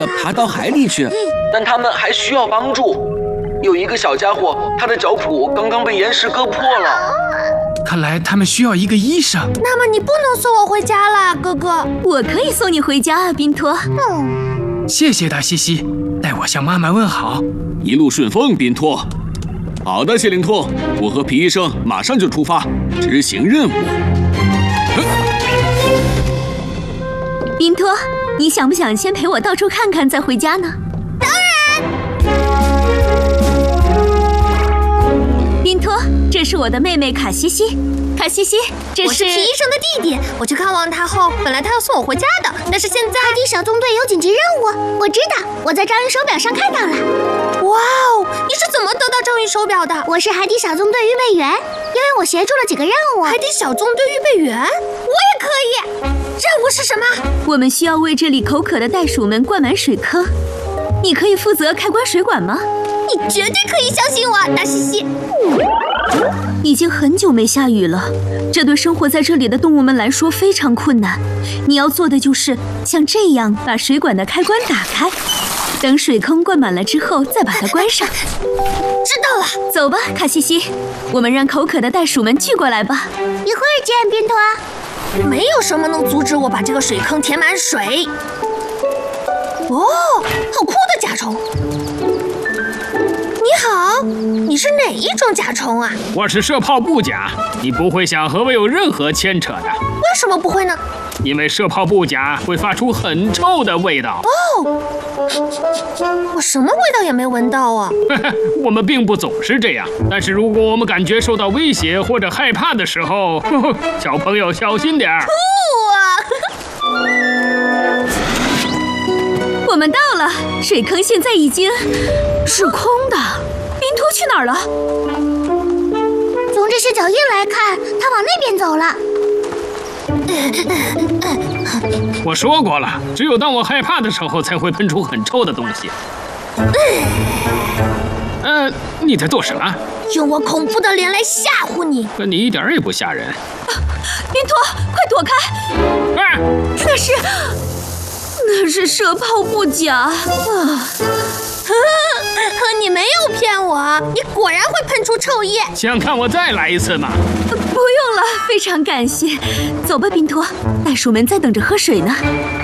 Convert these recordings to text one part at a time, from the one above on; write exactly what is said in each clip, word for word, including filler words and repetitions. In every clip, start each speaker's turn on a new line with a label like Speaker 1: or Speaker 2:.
Speaker 1: 呃爬到海里去，
Speaker 2: 但他们还需要帮助。有一个小家伙，他的脚蹼刚刚被岩石割破了。
Speaker 3: 看来他们需要一个医生。
Speaker 4: 那么你不能送我回家了，哥哥。
Speaker 5: 我可以送你回家啊，宾托。
Speaker 4: 嗯，
Speaker 3: 谢谢大西西，代我向妈妈问好。
Speaker 1: 一路顺风，宾托。好的，谢灵通，我和皮医生马上就出发，执行任务。
Speaker 5: 宾托，你想不想先陪我到处看看，再回家呢？
Speaker 4: 当然。
Speaker 5: 宾托，这是我的妹妹卡西西。卡西西，这是
Speaker 4: 我是皮医生的弟弟。我去看望他后，本来他要送我回家的，但是现在
Speaker 6: 海底小纵队有紧急任务。我知道，我在章鱼手表上看到了。
Speaker 4: 哇哦，你是怎么得到章鱼手表的？
Speaker 6: 我是海底小纵队预备员，因为我协助了几个任务。
Speaker 4: 海底小纵队预备员，我也可以。任务是什么？
Speaker 5: 我们需要为这里口渴的袋鼠们灌满水坑。你可以负责开关水管吗？
Speaker 4: 你绝对可以相信我，大西西。
Speaker 5: 已经很久没下雨了，这对生活在这里的动物们来说非常困难。你要做的就是像这样把水管的开关打开，等水坑灌满了之后再把它关上。
Speaker 4: 知道了，
Speaker 5: 走吧，卡西西，我们让口渴的袋鼠们聚过来吧。
Speaker 6: 一会儿见，宾托。
Speaker 4: 没有什么能阻止我把这个水坑填满水。哦，好酷的甲虫！你好，你是哪一种甲虫啊？
Speaker 7: 我是射炮布甲，你不会想和我有任何牵扯的。
Speaker 4: 为什么不会呢？
Speaker 7: 因为射炮布甲会发出很臭的味道。
Speaker 4: 哦，我什么味道也没闻到啊。
Speaker 7: 我们并不总是这样，但是如果我们感觉受到威胁或者害怕的时候，呵呵，小朋友小心点儿。
Speaker 4: 酷啊！
Speaker 5: 我们到了，水坑现在已经是空的。宾托去哪儿了？
Speaker 6: 从这些脚印来看，他往那边走了。
Speaker 7: 我说过了，只有当我害怕的时候才会喷出很臭的东西。呃，你在做什么？
Speaker 4: 用我恐怖的脸来吓唬你。
Speaker 7: 可你一点也不吓人。
Speaker 5: 啊、宾托，快躲开！
Speaker 7: 啊，
Speaker 5: 那是。那是射炮布甲啊！
Speaker 4: 你没有骗我，你果然会喷出臭液。
Speaker 7: 想看我再来一次吗？
Speaker 5: 不用了，非常感谢。走吧，宾托，袋鼠们在等着喝水呢。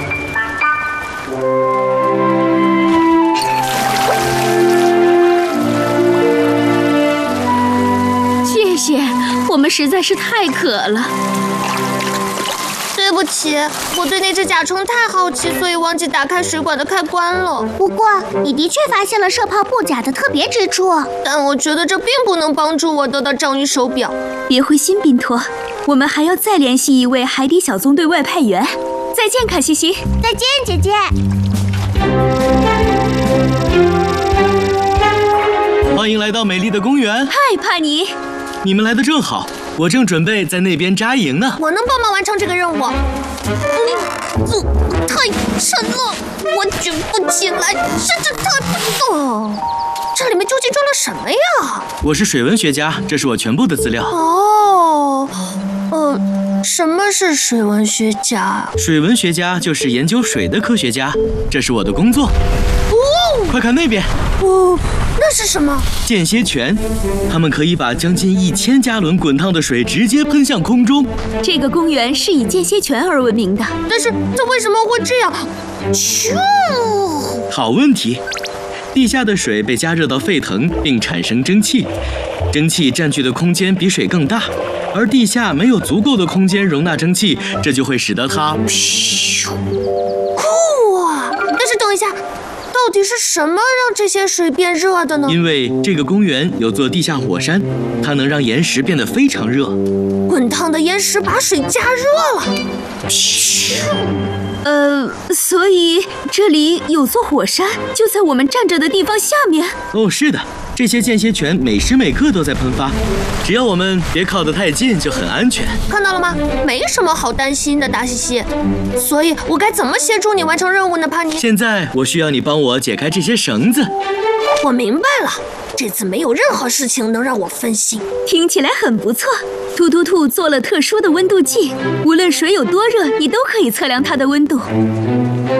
Speaker 5: 谢谢，我们实在是太渴了。
Speaker 4: 对不起，我对那只甲虫太好奇，所以忘记打开水管的开关了。
Speaker 6: 不过，你的确发现了射炮布甲的特别之处。
Speaker 4: 但我觉得这并不能帮助我得到章鱼手表。
Speaker 5: 别灰心，宾托，我们还要再联系一位海底小纵队外派员。再见，卡西西。
Speaker 6: 再见，姐姐。
Speaker 8: 欢迎来到美丽的公园。
Speaker 5: 嗨，帕尼。
Speaker 8: 你们来的正好。我正准备在那边扎营呢。
Speaker 4: 我能帮忙完成这个任务。嗯，这太沉了，我举不起来，甚至太……哦，这里面究竟装了什么呀？
Speaker 8: 我是水文学家，这是我全部的资料。
Speaker 4: 哦，呃，什么是水文学家？
Speaker 8: 水文学家就是研究水的科学家，这是我的工作。
Speaker 4: 哦，
Speaker 8: 快看那边。
Speaker 4: 哦。那是什么？
Speaker 8: 间歇泉，它们可以把将近一千加仑滚烫的水直接喷向空中。
Speaker 5: 这个公园是以间歇泉而闻名的。
Speaker 4: 但是它为什么会这样？咻！
Speaker 8: 好问题。地下的水被加热到沸腾，并产生蒸汽，蒸汽占据的空间比水更大，而地下没有足够的空间容纳蒸汽，这就会使得它咻。
Speaker 4: 酷啊！但是等一下。到底是什么让这些水变热的呢？
Speaker 8: 因为这个公园有座地下火山，它能让岩石变得非常热。
Speaker 4: 滚烫的岩石把水加热了。
Speaker 5: 呃，所以这里有座火山，就在我们站着的地方下面。
Speaker 8: 哦，是的，这些间歇泉每时每刻都在喷发，只要我们别靠得太近，就很安全。
Speaker 4: 看到了吗？没什么好担心的，达西西。所以我该怎么协助你完成任务呢，帕尼？
Speaker 8: 现在我需要你帮我解开这些绳子。
Speaker 4: 我明白了，这次没有任何事情能让我分心。
Speaker 5: 听起来很不错。突突兔做了特殊的温度计，无论水有多热，你都可以测量它的温度。